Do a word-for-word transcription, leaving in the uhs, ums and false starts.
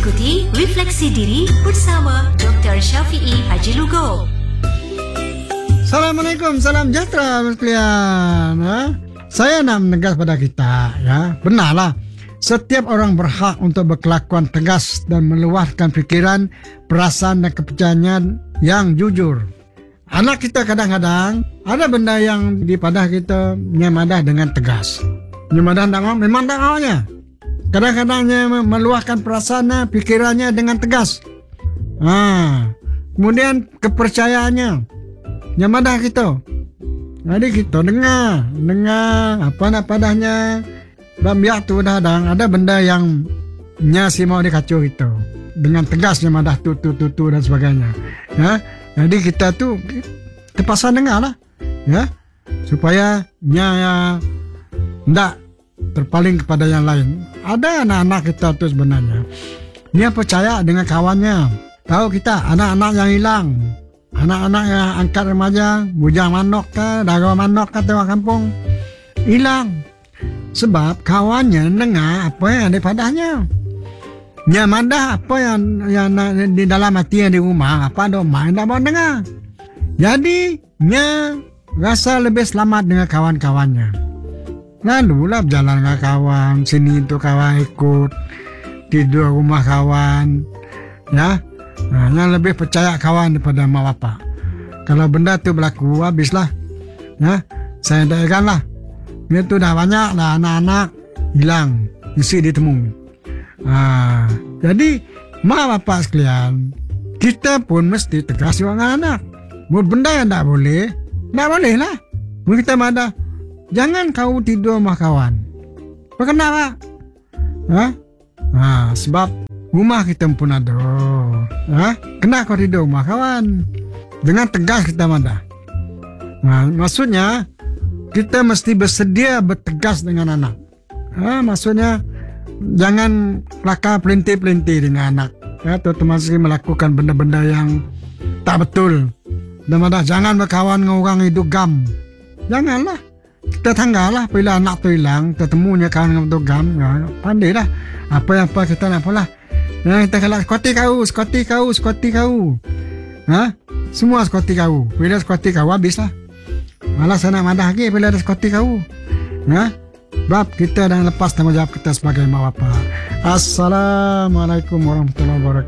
Ikuti Refleksi Diri bersama Doktor Syafiee Haji Lugo. Assalamualaikum, salam sejahtera sekalian. Ha? Saya nak menegas pada kita, ya, benarlah setiap orang berhak untuk berkelakuan tegas dan meluahkan fikiran, perasaan dan kepercayaan yang jujur. Anak kita kadang-kadang ada benda yang dipadah kita nyamadah dengan tegas. Nyamadah tak mau, memang tak maunya. Kadang-kadangnya meluahkan perasaannya, fikirannya dengan tegas. Ha. Kemudian kepercayaannya nyamadah kita. Jadi kita dengar, dengar apa nak padahnya. Dan biar tu kadang ada benda yang nyasi mau dikacau kita dengan tegasnya madah tu tu tu tu dan sebagainya. Ya, jadi kita tu terpaksa dengar lah, ya, supaya nya ya, ndak terpaling kepada yang lain. Ada anak-anak kita tu sebenarnya dia percaya dengan kawannya. Tahu kita anak-anak yang hilang, anak-anak yang angkat remaja, bujang manok ke, dagang manok ke orang kampung, hilang. Sebab kawannya dengar apa yang ada padanya. Nya madah apa yang, yang di dalam hati yang di rumah, apa ada rumah yang tak mau dengar. Jadi nya rasa lebih selamat dengan kawan-kawannya. Lalu lah berjalan dengan kawan, sini tu kawan ikut, tidur rumah kawan, ya. Nah, yang lebih percaya kawan daripada mak bapak. Kalau benda tu berlaku, habislah, ya. Saya tak lah. Dia tu dah banyak dah anak-anak hilang, isi ditemu. Ha, jadi mak bapak sekalian, kita pun mesti tegas dengan anak. Buat benda yang tak boleh, tak boleh lah. Buat kita madah, jangan kau tidur sama kawan. Kenapa? Ha? Ha, sebab rumah kita pun ada. Ha? Kena kau tidur sama kawan. Dengan tegas kita madah. Ha, maksudnya kita mesti bersedia bertegas dengan anak. Ha, maksudnya jangan kelakar pelintir-pelintir dengan anak. Ya, terutama sekali melakukan benda-benda yang tak betul. Dan madah jangan berkawan dengan orang itu gam. Janganlah. Kita tanggalah bila anak tu hilang, ketemunya kawan dengan itu gam. Ya, pandailah. Apa yang apa kita nak apalah. Ya, kita kalau skuati kau, skuati kau, skuati kau. Ha? Semua skuati kau. Bila skuati kau habislah. Malah saya nak madah lagi bila ada skuati kau. Ya? Bab kita dah lepas tanggungjawab kita sebagai mak bapak. Assalamualaikum warahmatullahi wabarakatuh.